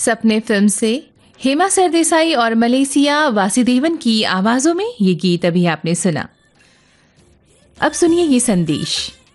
सपने फिल्म से हेमा सरदेसाई और मलेशिया वासुदेवन की आवाजों में ये गीत अभी आपने सुना। अब सुनिए ये संदेश।